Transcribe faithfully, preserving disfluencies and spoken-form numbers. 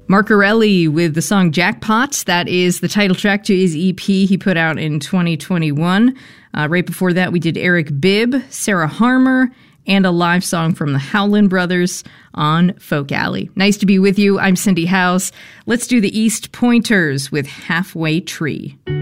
Marcarelli with the song Jackpots. That is the title track to his E P he put out in twenty twenty-one. Uh, right before that, we did Eric Bibb, Sarah Harmer, and a live song from the Howlin' Brothers on Folk Alley. Nice to be with you. I'm Cindy House. Let's do the East Pointers with Halfway Tree.